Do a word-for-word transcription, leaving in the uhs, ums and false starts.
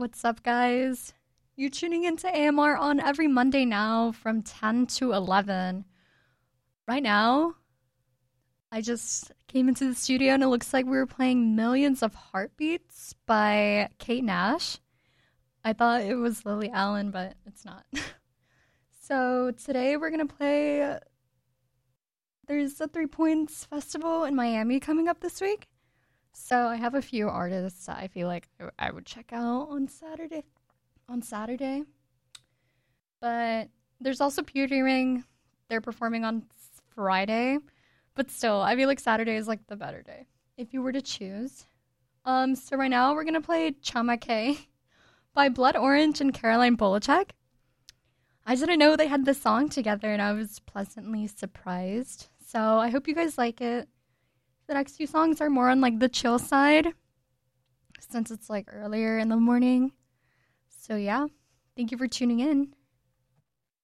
What's up, guys? You're tuning into A M R on every Monday now from ten to eleven. Right now, I just came into the studio and it looks like we were playing Millions of Heartbeats by Kate Nash. I thought it was Lily Allen, but it's not. So today we're going to play. There's a Three Points Festival in Miami coming up this week. So I have a few artists that I feel like I would check out on Saturday. On Saturday. But there's also Beauty Ring. They're performing on Friday. But still, I feel like Saturday is like the better day if you were to choose. Um, so right now we're going to play Chamake by Blood Orange and Caroline Polachek. I didn't know they had this song together and I was pleasantly surprised. So I hope you guys like it. The next few songs are more on like the chill side since it's like earlier in the morning. So yeah, thank you for tuning in.